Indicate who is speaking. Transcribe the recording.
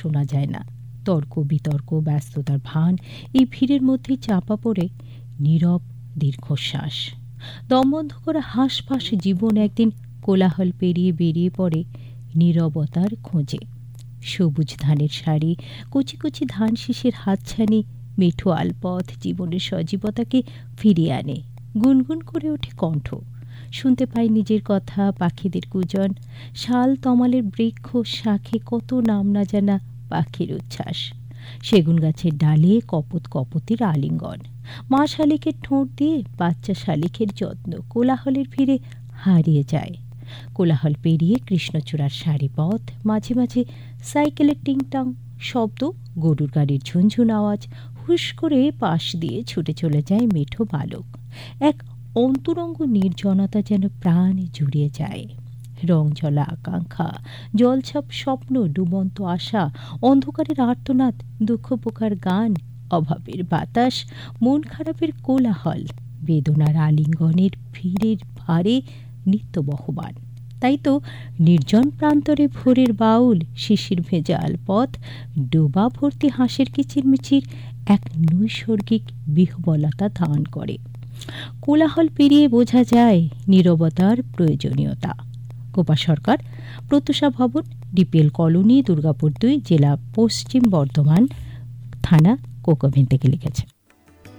Speaker 1: শোনা যায় না। তর্ক বিতর্ক, ব্যস্ততার ভান, এই ভিড়ের মধ্যে চাপা পড়ে নীরব দীর্ঘশ্বাস। দম বন্ধ করা হাঁসফাঁস জীবন একদিন কোলাহল পেরিয়ে বেরিয়ে পড়ে নীরবতার খোঁজে। সবুজ ধানের শাড়ি, কচি কচি ধান শীষের হাতছানি, মেঠো আলপথ জীবনের সজীবতাকে ফিরিয়ে আনে। গুনগুন করে ওঠে কণ্ঠ। শুনতে পাই নিজের কথা, পাখিদের কুজন, শাল তমালের বৃক্ষ শাখে কত নাম না জানা পাখির উচ্ছ্বাস। সেগুন গাছের ডালে কপত কপতির আলিঙ্গন, মা শালিকের ঠোঁট দিয়ে বাচ্চা শালিকের যত্ন কোলাহলের ভিড়ে হারিয়ে যায়। কোলাহল পেরিয়ে কৃষ্ণচূড়ার সারিপথ, মাঝে মাঝে সাইকেলের টিংটাং শব্দ, গরুর গাড়ির ঝুনঝুন আওয়াজ, হুশ করে পাশ দিয়ে ছুটে চলে যায় মেঠো বালক। এক অন্তরঙ্গ নির্জনতা যেন প্রাণ জুড়িয়ে যায়। রংজলা আকাঙ্ক্ষা, জলছাপ স্বপ্ন, ডুবন্ত আশা, অন্ধকারের আর্তনাদ, দুঃখ পোকার গান, অভাবের বাতাস, মন খারাপের কোলাহল, বেদনার আলিঙ্গনের ভিড়ের ভারে নিত্য বহবান। তাই তো নির্জন প্রান্তরে ভোরের বাউল, শিশির ভেজা আলপথ, ডোবা ভর্তি হাঁসের কিচিরমিচির এক নৈসর্গিক বিহ্বলতা ধারণ করে। কোলাহল পেরিয়ে বোঝা যায় নীরবতার প্রয়োজনীয়তা। গোপা সরকার, প্রত্যুষা ভবন, ডিপিএল কলোনি, দুর্গাপুর 2, জেলা পশ্চিম বর্ধমান, থানা কোকোভেন থেকে লিখেছে।